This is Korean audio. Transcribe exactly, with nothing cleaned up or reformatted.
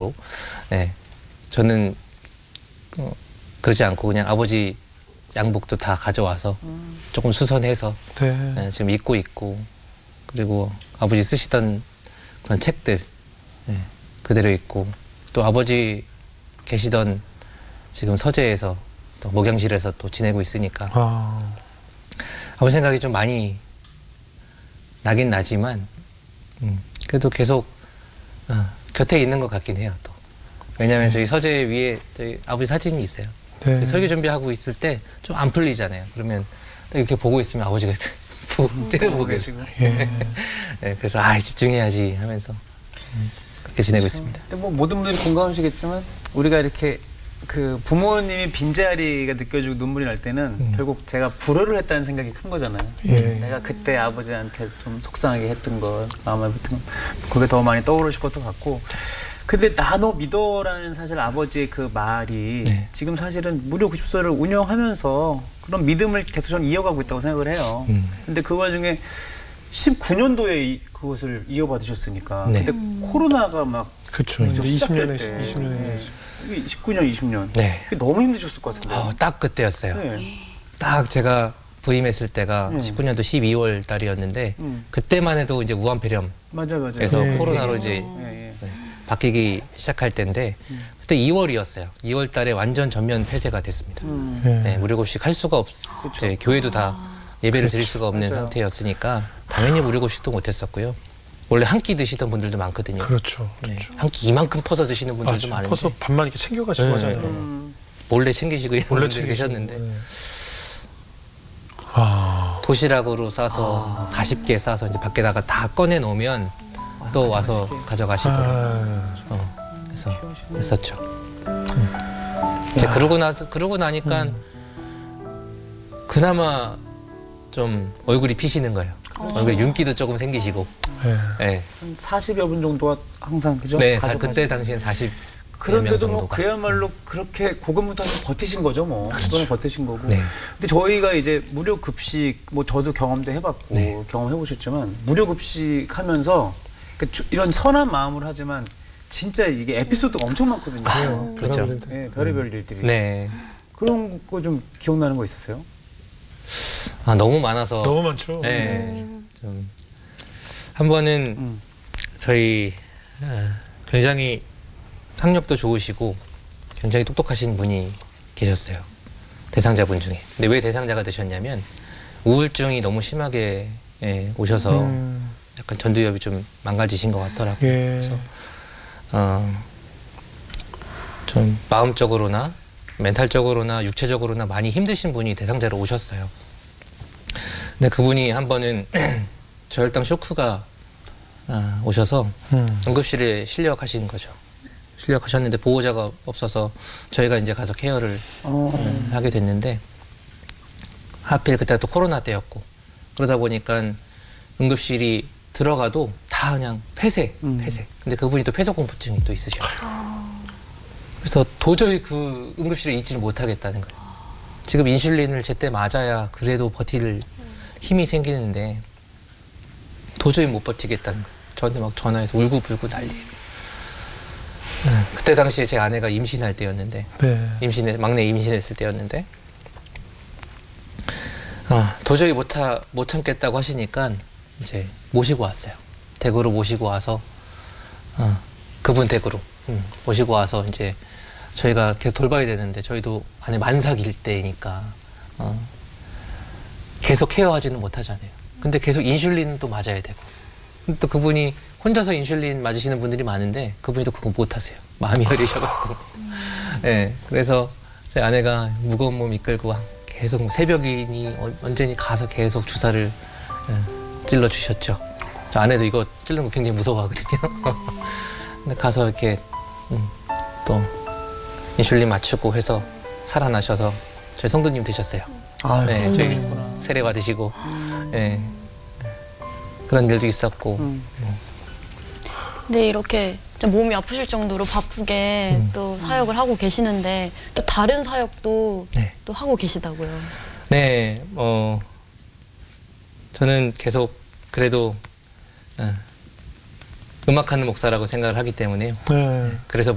정도. 네, 저는 어, 그러지 않고 그냥 아버지 양복도 다 가져와서 음. 조금 수선해서 네. 네, 지금 입고 있고, 그리고 아버지 쓰시던 그런 책들 네, 그대로 있고, 또 아버지 계시던 지금 서재에서 또 목양실에서 또 지내고 있으니까 아. 아버지 생각이 좀 많이 나긴 나지만 음, 그래도 계속 어, 곁에 있는 것 같긴 해요. 또 왜냐하면 네. 저희 서재 위에 저희 아버지 사진이 있어요. 네. 설교 준비하고 있을 때 좀 안 풀리잖아요. 그러면 이렇게 보고 있으면 아버지가 푹 째려보고 계시고 예. 네, 그래서 아 집중해야지 하면서 음, 그렇게 지내고 그렇죠. 있습니다. 근데 뭐 모든 분들이 공감하시겠지만 우리가 이렇게 그 부모님이 빈자리가 느껴지고 눈물이 날 때는 음. 결국 제가 불효를 했다는 생각이 큰 거잖아요. 예. 내가 그때 아버지한테 좀 속상하게 했던 것, 마음에 붙은 것, 그게 더 많이 떠오르실 것도 같고. 근데 나 너 믿어라는 사실 아버지의 그 말이 네. 지금 사실은 무료 구십소를 운영하면서 그런 믿음을 계속 저는 이어가고 있다고 생각을 해요. 음. 근데 그 와중에 십구 년도에 그것을 이어받으셨으니까. 네. 근데 음. 코로나가 막 그쵸. 이십 년에 때. 이십 년에 이게 십구 년, 이십 년. 네. 너무 힘드셨을 것 같은데요. 어, 딱 그때였어요. 네. 딱 제가 부임했을 때가 네. 십구 년도 십이월 달이었는데 음. 그때만 해도 이제 우한폐렴. 맞아, 맞아. 그래서 네. 코로나로 네. 이제 네. 네, 바뀌기 시작할 때인데 음. 그때 이월이었어요. 이월 달에 완전 전면 폐쇄가 됐습니다. 음. 네. 네, 무료급식 할 수가 없. 그렇죠. 이제 교회도 다 예배를 그렇죠. 드릴 수가 없는 맞아요. 상태였으니까 당연히 무료급식도 못했었고요. 원래 한 끼 드시던 분들도 많거든요. 그렇죠. 그렇죠. 네, 한 끼 이만큼 퍼서 드시는 분들도 아, 많은데. 퍼서 밥만 이렇게 챙겨가시고 네, 하잖아요. 음. 몰래 챙기시고 이런 몰래 분들이 계셨는데 네. 아. 도시락으로 싸서 아. 사십 개 싸서 이제 밖에다가 다 꺼내 놓으면 아, 또 와서 가져가시더라고요. 아. 어, 그래서 했었죠. 음. 이제 그러고 나 그러고 나니까 음. 그나마 좀 얼굴이 피시는 거예요. 어. 얼굴에 윤기도 조금 생기시고. 네. 네. 한 사십여 분 정도가 항상 그죠? 네, 사, 그때 당시엔 사십. 그런데도 뭐 그야말로 그렇게 고군분투하면서 버티신 거죠, 뭐. 그거는 버티신 거고. 네. 근데 저희가 이제 무료 급식, 뭐 저도 경험도 해봤고 네. 경험해 보셨지만 무료 급식 하면서 이런 선한 마음으로 하지만 진짜 이게 에피소드가 엄청 많거든요. 아, 그렇죠. 네, 별의별 일들이. 네. 그런 거 좀 기억나는 거 있으세요? 아 너무 많아서. 너무 많죠. 네. 좀 한 번은 음. 저희 굉장히 학력도 좋으시고 굉장히 똑똑하신 분이 계셨어요. 대상자분 중에. 근데 왜 대상자가 되셨냐면 우울증이 너무 심하게 예, 오셔서 음. 약간 전두엽이 좀 망가지신 것 같더라고요. 예. 그래서 어, 좀 마음적으로나 멘탈적으로나 육체적으로나 많이 힘드신 분이 대상자로 오셨어요. 근데 그분이 한 번은 저혈당 쇼크가 아, 오셔서 음. 응급실에 실려가신 거죠. 실려가셨는데 보호자가 없어서 저희가 이제 가서 케어를 어. 음, 하게 됐는데 하필 그때 또 코로나 때였고 그러다 보니까 응급실이 들어가도 다 그냥 폐쇄, 음. 폐쇄. 근데 그분이 또 폐소공포증이 또 있으셔요. 그래서 도저히 그 응급실에 있지를 못하겠다는 거예요. 지금 인슐린을 제때 맞아야 그래도 버틸 힘이 생기는데 도저히 못 버티겠다는 거예요. 저한테 막 전화해서 울고불고 난리예요. 그때 당시에 제 아내가 임신할 때였는데 네. 임신해 막내 임신했을 때였는데 아, 도저히 못, 하, 못 참겠다고 하시니까 이제 모시고 왔어요. 댁으로 모시고 와서 어, 그분 댁으로 음, 모시고 와서 이제 저희가 계속 돌봐야 되는데 저희도 아내 만삭일 때니까 어, 계속 케어하지는 못하잖아요. 근데 계속 인슐린도 맞아야 되고 또 그분이 혼자서 인슐린 맞으시는 분들이 많은데 그분이 또 그거 못하세요. 마음이 여리셔갖고. 네, 그래서 제 아내가 무거운 몸 이끌고 계속 새벽이니 언제니 가서 계속 주사를 찔러주셨죠. 저 아내도 이거 찔르는 거 굉장히 무서워하거든요. 근데 가서 이렇게 음, 또 인슐린 맞추고 해서 살아나셔서 저희 성도님 되셨어요. 아, 네, 저희 세례 받으시고 네, 그런 일도 있었고. 음. 근데 이렇게 몸이 아프실 정도로 바쁘게 음. 또 사역을 하고 계시는데 또 다른 사역도 네. 또 하고 계시다고요. 네, 어 저는 계속 그래도 어, 음악하는 목사라고 생각을 하기 때문에요. 네. 그래서